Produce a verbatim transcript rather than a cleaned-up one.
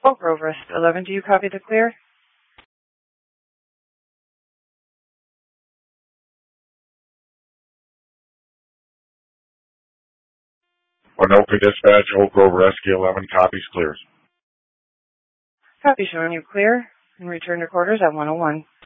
Oak Grove Rescue eleven, do you copy the clear? Winoka Dispatch, Oak Grove Rescue eleven, copies clears. Copy showing you clear, and return to quarters at one oh one.